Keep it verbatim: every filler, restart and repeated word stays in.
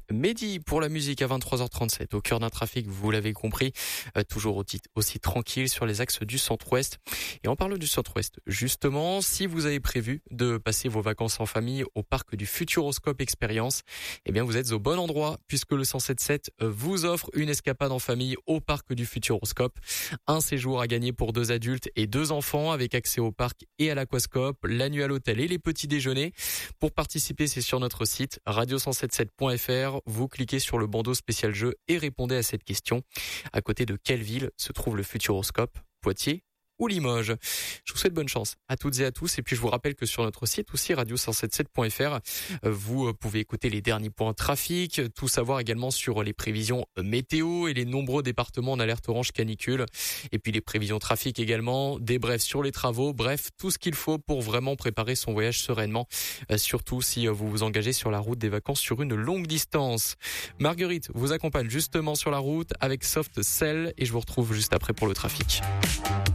Mehdi pour la musique à vingt-trois heures trente-sept. Au cœur d'un trafic, vous l'avez compris, euh, toujours aussi, aussi tranquille sur les axes du centre-ouest. Et en parlant du centre-ouest, justement, si vous avez prévu de passer vos vacances en famille au parc du Futuroscope Experience, eh bien vous êtes au bon endroit puisque le cent sept sept vous offre une escapade en famille au parc du Futuroscope. Un séjour à gagner pour deux adultes et deux enfants avec accès au parc et à l'aquascope, la nuit à l'hôtel et les petits déjeuners. Pour participer, c'est sur notre site radio cent soixante-dix-sept point f r. Vous cliquez sur le bandeau spécial jeu et répondez à cette question. À côté de quelle ville se trouve le Futuroscope? Poitiers ou Limoges? Je vous souhaite bonne chance à toutes et à tous. Et puis je vous rappelle que sur notre site aussi, radio cent soixante-dix-sept point f r, vous pouvez écouter les derniers points trafic, tout savoir également sur les prévisions météo et les nombreux départements en alerte orange canicule. Et puis les prévisions trafic également, des brefs sur les travaux, bref, tout ce qu'il faut pour vraiment préparer son voyage sereinement, surtout si vous vous engagez sur la route des vacances sur une longue distance. Marguerite vous accompagne justement sur la route avec Soft Cell et je vous retrouve juste après pour le trafic.